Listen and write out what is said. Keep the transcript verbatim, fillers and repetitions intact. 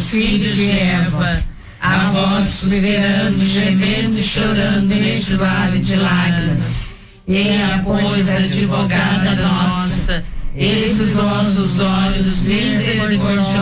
filhos de Eva, a vós suspirando, gemendo e chorando neste vale de lágrimas. Eia, pois, advogada nossa, esses vossos olhos misericordiosos